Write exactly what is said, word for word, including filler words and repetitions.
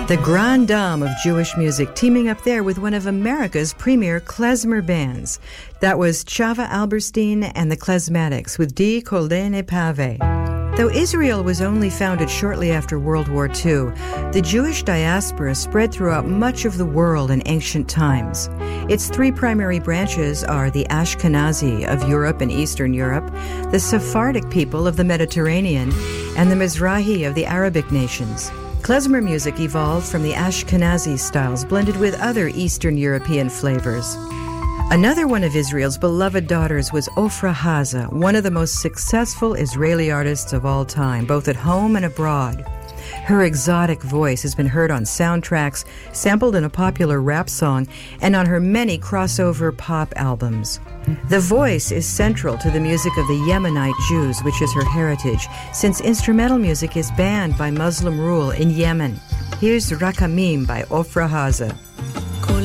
The grande dame of Jewish music, teaming up there with one of America's premier klezmer bands. That was Chava Alberstein and the Klezmatics with Di Koldene Pave. Though Israel was only founded shortly after World War Two, the Jewish diaspora spread throughout much of the world in ancient times. Its three primary branches are the Ashkenazi of Europe and Eastern Europe, the Sephardic people of the Mediterranean, and the Mizrahi of the Arabic nations. Klezmer music evolved from the Ashkenazi styles blended with other Eastern European flavors. Another one of Israel's beloved daughters was Ofra Haza, one of the most successful Israeli artists of all time, both at home and abroad. Her exotic voice has been heard on soundtracks, sampled in a popular rap song, and on her many crossover pop albums. The voice is central to the music of the Yemenite Jews, which is her heritage, since instrumental music is banned by Muslim rule in Yemen. Here's Rakamim by Ofra Haza.